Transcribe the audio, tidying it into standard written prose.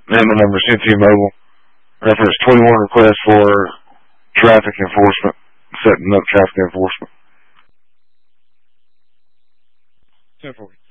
Amendment number CT Mobile. Reference 21 request for traffic enforcement, setting up traffic enforcement. 10-4.